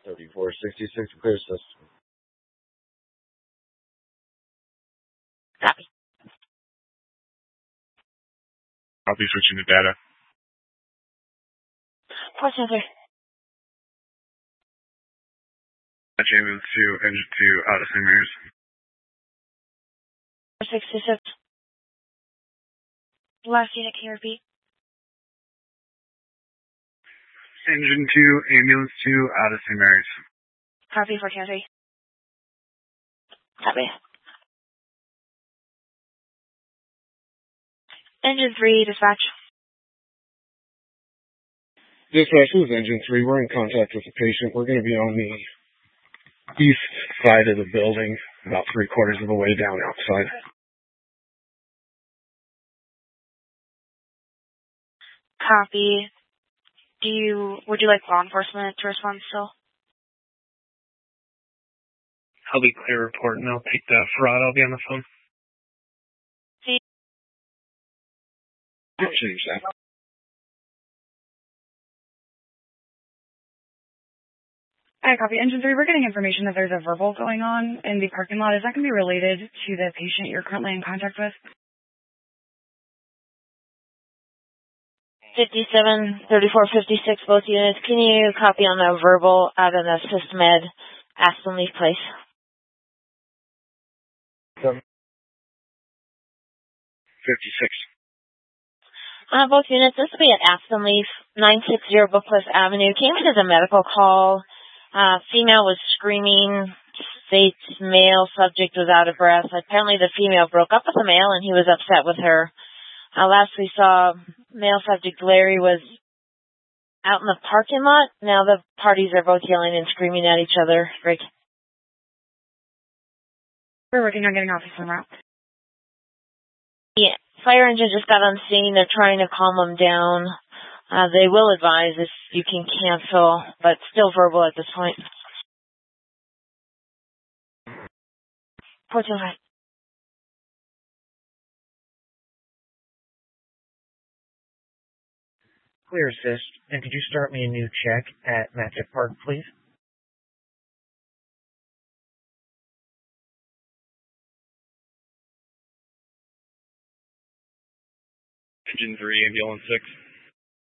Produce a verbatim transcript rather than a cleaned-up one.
thirty-four sixty-six, clear system. Copy. I'll be switching to data. Port center. Ambulance two, engine two, out of Saint Mary's. sixty-six. Last unit, can you repeat? Engine two, ambulance two, out of Saint Mary's. Copy, Fort County. Copy. Engine three, dispatch. Dispatch, this is Engine three. We're in contact with the patient. We're going to be on the east side of the building, about three quarters of the way down outside. Copy. Do you, would you like law enforcement to respond still? I'll be clear report and I'll take the fraud. I'll be on the phone. See? I'll change that. Hi, copy. Engine three, we're getting information that there's a verbal going on in the parking lot. Is that going to be related to the patient you're currently in contact with? fifty-seven, thirty-four, fifty-six, both units. Can you copy on the verbal out of the SysMed Aston Leaf place? fifty-six. Uh, both units. This will be at Aston Leaf, nine sixty Brookcliff Avenue. Came in as a medical call. Uh, female was screaming. States male subject was out of breath. Apparently the female broke up with the male and he was upset with her. Uh, last we saw, male subject Larry was out in the parking lot. Now the parties are both yelling and screaming at each other. Rick. We're working on getting officer en route. Yeah, fire engine just got on scene. They're trying to calm them down. Uh, they will advise if you can cancel, but still verbal at this point. Port two high. Clear assist, and could you start me a new check at Magic Park, please? Engine three, ambulance six.